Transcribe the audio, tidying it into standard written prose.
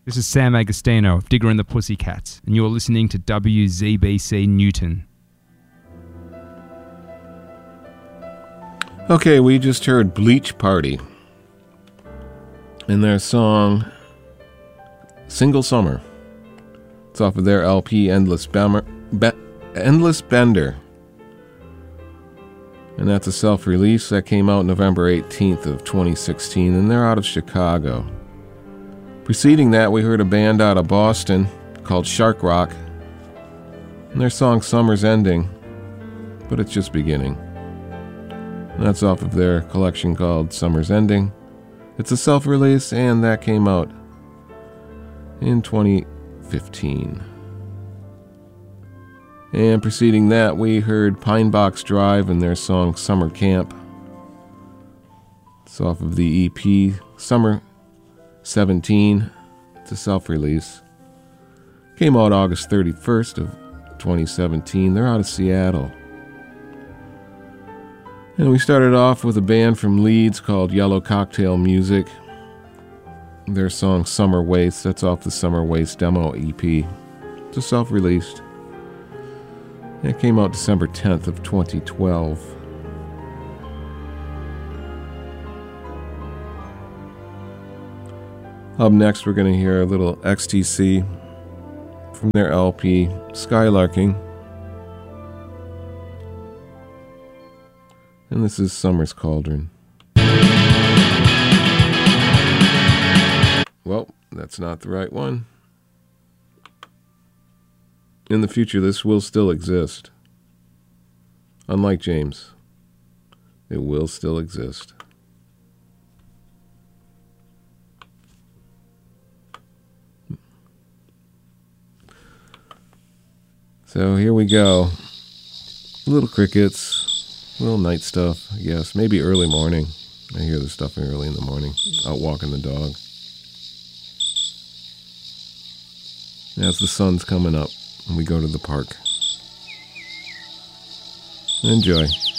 This is Sam Agostino of Digger and the Pussycats, and you're listening to WZBC Newton. Okay, we just heard Bleach Party and their song Single Summer. It's off of their LP Endless Bender. And that's a self-release that came out November 18th of 2016, and they're out of Chicago. Preceding that, we heard a band out of Boston called Shark Rock, and their song Summer's Ending, but it's just beginning. And that's off of their collection called Summer's Ending. It's a self-release, and that came out in 2015. And preceding that, we heard Pine Box Drive and their song Summer Camp. It's off of the EP Summer 17. It's a self-release. Came out August 31st of 2017. They're out of Seattle. And we started off with a band from Leeds called Yellow Cocktail Music. Their song Summer Waste. That's off the Summer Waste demo EP. It's a self-released. It came out December 10th of 2012. Up next, we're going to hear a little XTC from their LP, Skylarking. And this is Summer's Cauldron. Well, that's not the right one. In the future, this will still exist. Unlike James, it will still exist. So here we go. Little crickets, little night stuff, I guess. Maybe early morning. I hear this stuff early in the morning. Out walking the dog. As the sun's coming up, and we go to the park. Enjoy.